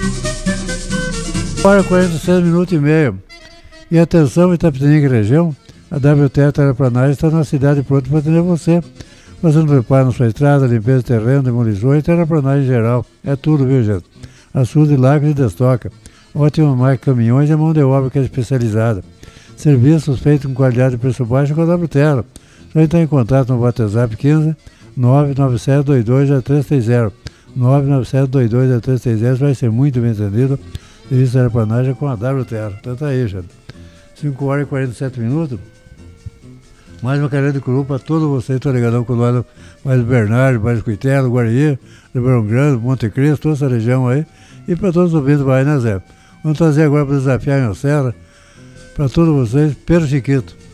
Hora 46 minutos e meio. E atenção, Itapetininga e região, a WTR Terraplanagem está na cidade pronta para atender você. Fazendo preparo na sua estrada, limpeza de terreno, demolições e terraplanagem geral. É tudo, viu, gente? Açude, lacre e destoca. Ótima marca caminhões e mão de obra que é especializada. Serviços feitos com qualidade e preço baixo com a WTR. Só entrar em contato no WhatsApp 15 997220330. 997220330 vai ser muito bem entendido. Serviço de terraplanagem com a WTR. Então tá aí, gente. 5 horas e 47 minutos. Mais uma carreira de curu para todos vocês. Estou ligadão com o lado mais Bernardo, mais Cuitelo, Guarani, Ribeirão Grande, Monte Cristo, toda essa região aí. E para todos os ouvintes do Bahia, né, Zé? Vamos trazer agora para desafiar em Serra, para todos vocês, Pedro Chiquito.